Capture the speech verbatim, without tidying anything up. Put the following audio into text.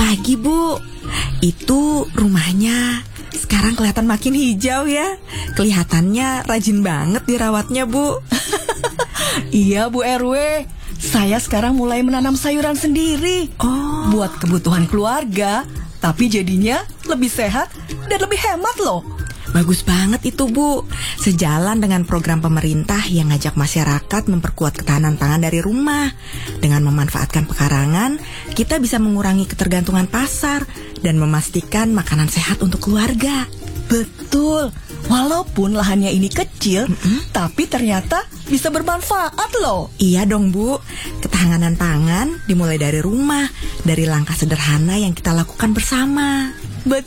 pagi, Bu. Itu rumahnya sekarang kelihatan makin hijau ya. Kelihatannya rajin banget dirawatnya, Bu. Iya, Bu R W. Saya sekarang mulai menanam sayuran sendiri. Oh. Buat kebutuhan keluarga. Tapi jadinya lebih sehat dan lebih hemat loh. Bagus banget itu, Bu. Sejalan dengan program pemerintah yang ngajak masyarakat memperkuat ketahanan pangan dari rumah. Dengan memanfaatkan pekarangan, kita bisa mengurangi ketergantungan pasar dan memastikan makanan sehat untuk keluarga. Betul. Walaupun lahannya ini kecil, Mm-mm. tapi ternyata bisa bermanfaat loh. Iya dong, Bu. Ketahanan pangan dimulai dari rumah, dari langkah sederhana yang kita lakukan bersama.